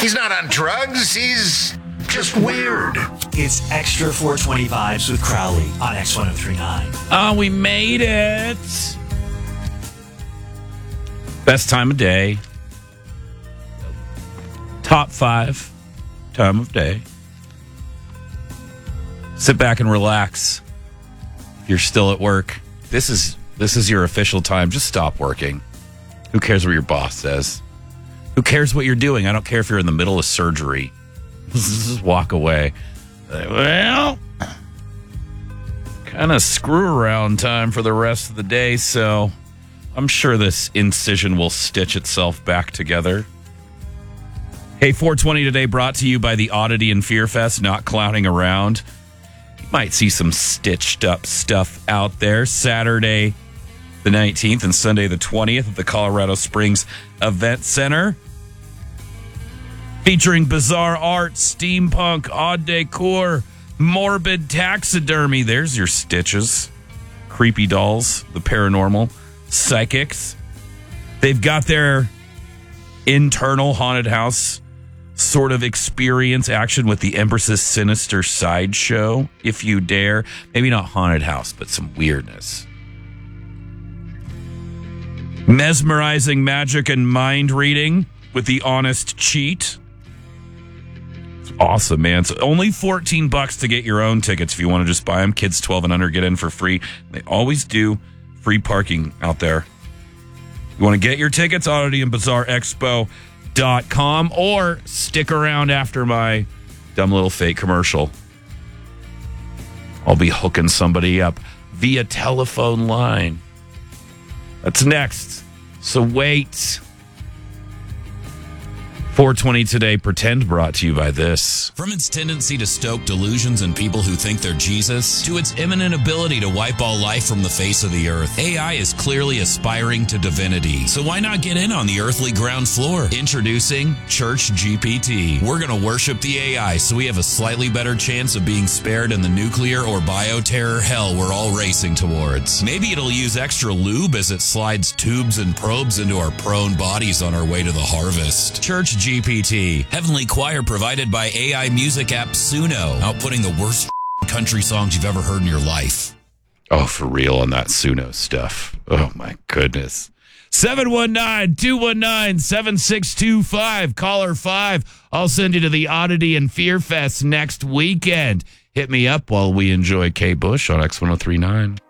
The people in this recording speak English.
He's not on drugs. He's just weird. It's Extra 420 Vibes with Crowley on X1039. Oh, we made it. Best time of day. Top 5 time of day. Sit back and relax. If you're still at work, this is your official time. Just stop working. Who cares what your boss says? Who cares what you're doing? I don't care if you're in the middle of surgery. Just walk away. Well, kind of screw around time for the rest of the day, so I'm sure this incision will stitch itself back together. Hey, 420 today brought to you by the Oddity and Fear Fest, not clowning around. You might see some stitched up stuff out there. Saturday the 19th and Sunday the 20th at the Colorado Springs Event Center. Featuring bizarre art, steampunk, odd decor, morbid taxidermy. There's your stitches. Creepy dolls, the paranormal, psychics. They've got their internal haunted house sort of experience action with the Empress's Sinister Sideshow, if you dare. Maybe not haunted house, but some weirdness. Mesmerizing magic and mind reading with the Honest Cheat. It's awesome, man. It's only $14 to get your own tickets if you want to just buy them. Kids 12 and under get in for free. They always do free parking out there. You want to get your tickets? Oddity and Bizarre Expo.com, or stick around after my dumb little fake commercial. I'll be hooking somebody up via telephone line. That's next. So wait. 420 today, Pretend, brought to you by this. From its tendency to stoke delusions in people who think they're Jesus, to its imminent ability to wipe all life from the face of the earth, AI is clearly aspiring to divinity. So why not get in on the earthly ground floor? Introducing Church GPT. We're going to worship the AI so we have a slightly better chance of being spared in the nuclear or bioterror hell we're all racing towards. Maybe it'll use extra lube as it slides tubes and probes into our prone bodies on our way to the harvest. Church GPT, heavenly choir provided by AI music app Suno, outputting the worst country songs you've ever heard in your life. Oh, for real on that Suno stuff. Oh, my goodness. 719-219-7625. Caller 5. I'll send you to the Oddity and Fear Fest next weekend. Hit me up while we enjoy Kate Bush on X1039.